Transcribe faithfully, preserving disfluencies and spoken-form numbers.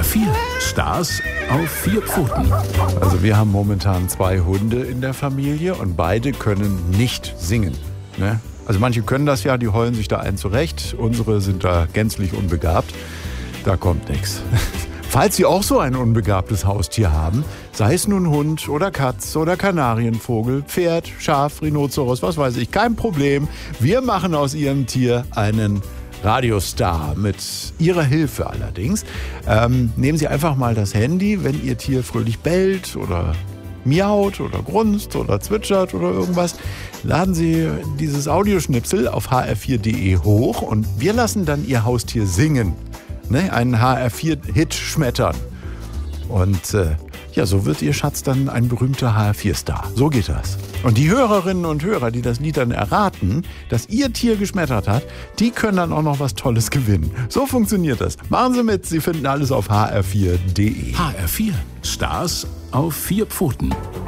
vier. Stars auf vier Pfoten. Also wir haben momentan zwei Hunde in der Familie und beide können nicht singen. Ne? Also manche können das ja, die heulen sich da ein zurecht. Unsere sind da gänzlich unbegabt. Da kommt nichts. Falls Sie auch so ein unbegabtes Haustier haben, sei es nun Hund oder Katz oder Kanarienvogel, Pferd, Schaf, Rhinoceros, was weiß ich, kein Problem. Wir machen aus Ihrem Tier einen Radiostar mit Ihrer Hilfe allerdings. Ähm, nehmen Sie einfach mal das Handy, wenn Ihr Tier fröhlich bellt oder miaut oder grunzt oder zwitschert oder irgendwas. Laden Sie dieses Audioschnipsel auf h r vier punkt d e hoch und wir lassen dann Ihr Haustier singen. Ne, einen H R vier Hit schmettern. Und äh, ja, so wird Ihr Schatz dann ein berühmter H R vier Star. So geht das. Und die Hörerinnen und Hörer, die das Lied dann erraten, dass Ihr Tier geschmettert hat, die können dann auch noch was Tolles gewinnen. So funktioniert das. Machen Sie mit, Sie finden alles auf h r vier punkt d e. H R vier. Stars auf vier Pfoten.